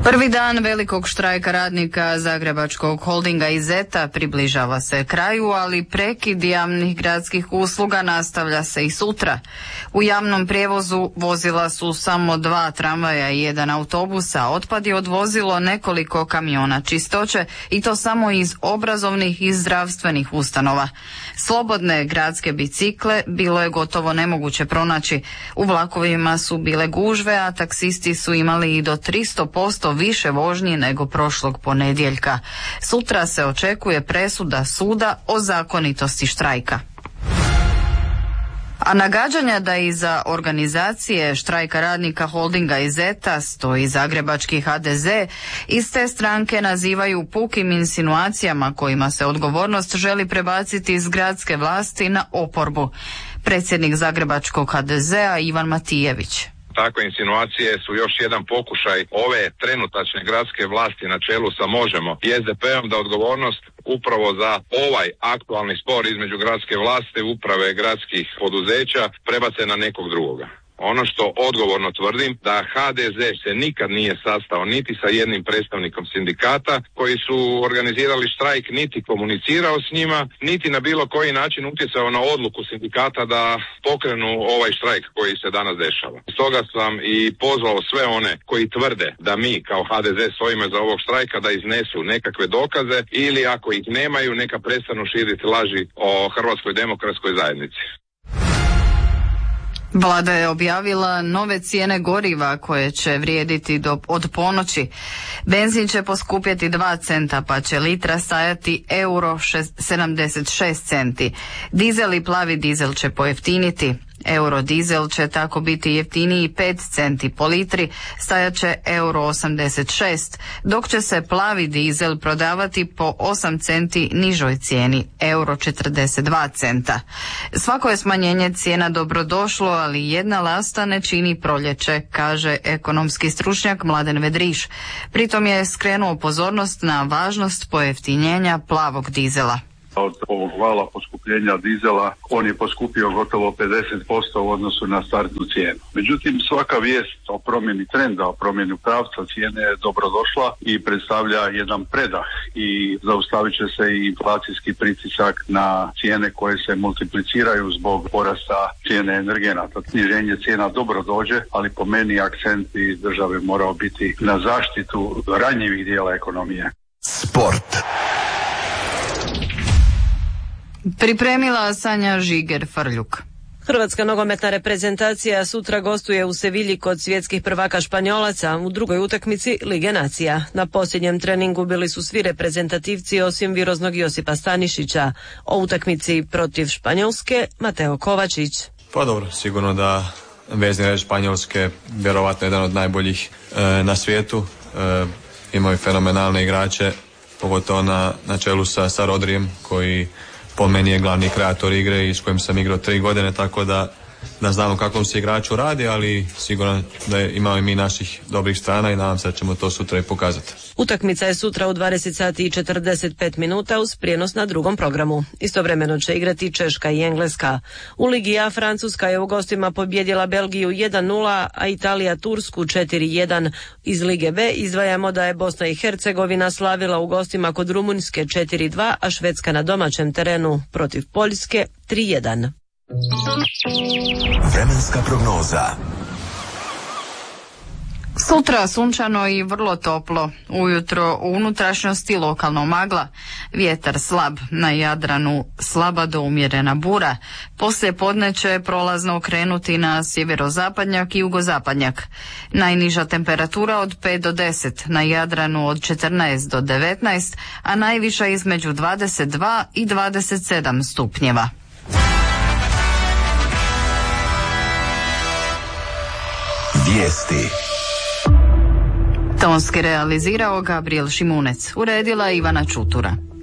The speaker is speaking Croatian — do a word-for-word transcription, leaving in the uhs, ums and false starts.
Prvi dan velikog štrajka radnika Zagrebačkog holdinga i Zeta približava se kraju, ali prekid javnih gradskih usluga nastavlja se i sutra. U javnom prijevozu vozila su samo dva tramvaja i jedan autobus, a otpad je odvozilo nekoliko kamiona čistoće i to samo iz obrazovnih i zdravstvenih ustanova. Slobodne gradske bicikle bilo je gotovo nemoguće pronaći. U vlakovima su bile gužve, a taksisti su imali i do tristo posto više vožnji nego prošlog ponedjeljka. Sutra se očekuje presuda suda o zakonitosti štrajka. A nagađanja da iza organizacije štrajka radnika holdinga i Zeta stoji zagrebački ha de ze, iz te stranke nazivaju pukim insinuacijama kojima se odgovornost želi prebaciti iz gradske vlasti na oporbu. Predsjednik zagrebačkog ha de zea Ivan Matijević. Takve insinuacije su još jedan pokušaj ove trenutačne gradske vlasti na čelu sa Možemo i es de pe-om da odgovornost upravo za ovaj aktualni spor između gradske vlasti, uprave gradskih poduzeća prebace na nekog drugoga. Ono što odgovorno tvrdim da ha de ze se nikad nije sastao niti sa jednim predstavnikom sindikata koji su organizirali štrajk, niti komunicirao s njima, niti na bilo koji način utjecao na odluku sindikata da pokrenu ovaj štrajk koji se danas dešava. Stoga sam i pozvao sve one koji tvrde da mi kao ha de ze stojimo za ovog štrajka da iznesu nekakve dokaze ili ako ih nemaju neka prestanu širiti laži o Hrvatskoj demokratskoj zajednici. Vlada je objavila nove cijene goriva koje će vrijediti do, od ponoći. Benzin će poskupjeti dva centa pa će litra stajati euro sedamdeset šest centi. Dizel i plavi dizel će pojeftiniti. Eurodizel će tako biti jeftiniji pet centi po litri, stajat će euro osamdeset šest, dok će se plavi dizel prodavati po osam centi nižoj cijeni, euro četrdeset dva centa. Svako je smanjenje cijena dobrodošlo, ali jedna lasta ne čini proljeće, kaže ekonomski stručnjak Mladen Vedriš. Pritom je skrenuo pozornost na važnost pojeftinjenja plavog dizela. Od ovog vala poskupljenja dizela on je poskupio gotovo pedeset posto u odnosu na startnu cijenu. Međutim, svaka vijest o promjeni trenda, o promjeni pravca cijene je dobrodošla i predstavlja jedan predah i zaustavit će se i inflacijski pritisak na cijene koje se multipliciraju zbog porasta cijene energenata. Sniženje cijena dobro dođe, ali po meni akcent i države morao biti na zaštitu ranjivih dijela ekonomije. Sport. Pripremila Sanja Žiger-Frljuk. Hrvatska nogometna reprezentacija sutra gostuje u Sevilji kod svjetskih prvaka Španjolaca u drugoj utakmici Lige nacija. Na posljednjem treningu bili su svi reprezentativci osim viroznog Josipa Stanišića. O utakmici protiv Španjolske Mateo Kovačić. Pa dobro, sigurno da vezni red Španjolske vjerovatno jedan od najboljih e, na svijetu. E, imaju fenomenalne igrače, pogotovo na, na čelu sa, sa Rodrijem koji po meni je glavni kreator igre i s kojim sam igrao tri godine, tako da, da znamo kakvom se igraču radi, ali sigurno da imamo i mi naših dobrih strana i nadam se da ćemo to sutra i pokazati. Utakmica je sutra u dvadeset sati i četrdeset pet minuta uz prijenos na drugom programu. Istovremeno će igrati Češka i Engleska. U Ligi A Francuska je u gostima pobjedila Belgiju jedan nula, a Italija Tursku četiri jedan. Iz Lige B izdvajamo da je Bosna i Hercegovina slavila u gostima kod Rumunjske četiri dva, a Švedska na domaćem terenu protiv Poljske tri jedan. Vremenska prognoza. Sutra sunčano i vrlo toplo. Ujutro u unutrašnjosti lokalno magla. Vjetar slab, na Jadranu slaba do umjerena bura. Poslije podne će prolazno krenuti na sjeverozapadnjak i jugozapadnjak. Najniža temperatura od pet do deset, na Jadranu od četrnaest do devetnaest, a najviša između dvadeset dva i dvadeset sedam stupnjeva. Vijesti. Tonski realizirao Gabriel Šimunec, uredila Ivana Čutura.